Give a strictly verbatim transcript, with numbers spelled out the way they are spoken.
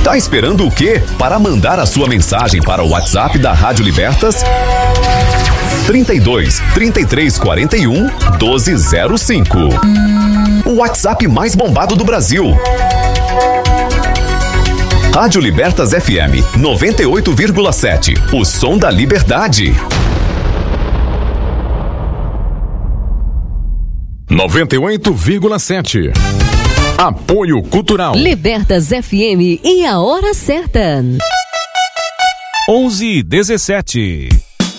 Tá esperando o quê? Para mandar a sua mensagem para o WhatsApp da Rádio Libertas? trinta e dois, trinta e três, quarenta e um, doze zero cinco. O WhatsApp mais bombado do Brasil. Rádio Libertas F M noventa e oito vírgula sete. O som da liberdade. noventa e oito vírgula sete. Apoio Cultural. Libertas F M e a hora certa. onze e dezessete.